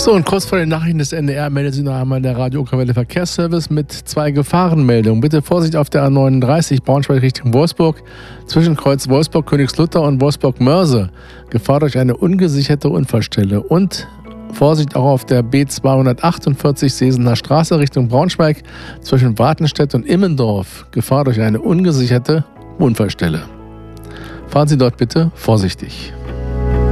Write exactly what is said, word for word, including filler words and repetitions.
So, und kurz vor den Nachrichten des N D R meldet sich noch einmal der Radio Okerwelle Verkehrsservice mit zwei Gefahrenmeldungen. Bitte Vorsicht auf der A neununddreißig Braunschweig Richtung Wolfsburg, zwischen Kreuz Wolfsburg Königslutter und Wolfsburg Mörse. Gefahr durch eine ungesicherte Unfallstelle. Und Vorsicht auch auf der B zweihundertachtundvierzig Sesener Straße Richtung Braunschweig, zwischen Wartenstedt und Immendorf. Gefahr durch eine ungesicherte Unfallstelle. Fahren Sie dort bitte vorsichtig.